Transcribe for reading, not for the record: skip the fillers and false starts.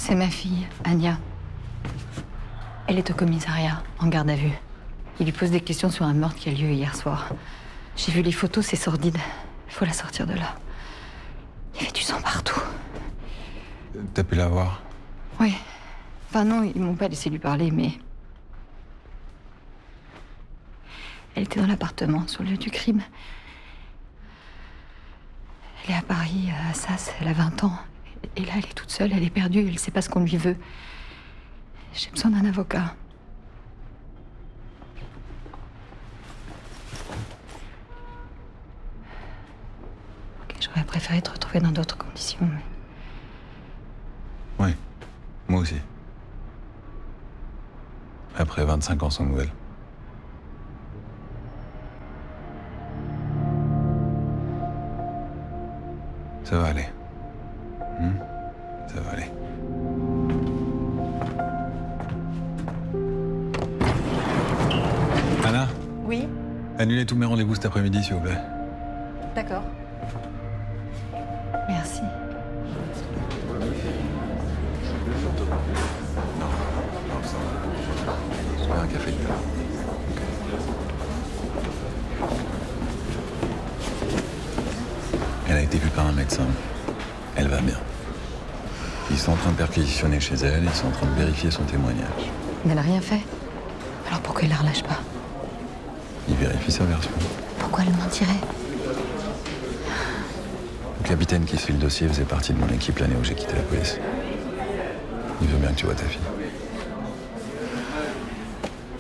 C'est ma fille, Anya. Elle est au commissariat, en garde à vue. Il lui pose des questions sur un meurtre qui a lieu hier soir. J'ai vu les photos, c'est sordide. Il faut la sortir de là. Il y avait du sang partout. T'as pu la voir? Oui. Enfin non, ils m'ont pas laissé lui parler, mais... Elle était dans l'appartement, sur le lieu du crime. Elle est à Paris, à Assas, elle a 20 ans. Et là, elle est toute seule, elle est perdue, elle sait pas ce qu'on lui veut. J'ai besoin d'un avocat. Ok, j'aurais préféré te retrouver dans d'autres conditions, mais... Oui, moi aussi. Après 25 ans sans nouvelles. Ça va aller. Ça va aller. Anna, Oui, annulez tous mes rendez-vous cet après-midi, s'il vous plaît. d'accord. Merci. Non, ça va. Je vais un café. Elle a été vue par un médecin. Elle va bien. Ils sont en train de perquisitionner chez elle, ils sont en train de vérifier son témoignage. Mais elle a rien fait. Alors pourquoi il la relâche pas? Ils vérifient sa version. Pourquoi elle mentirait? Le capitaine qui suit le dossier faisait partie de mon équipe l'année où j'ai quitté la police. Il veut bien que tu vois ta fille.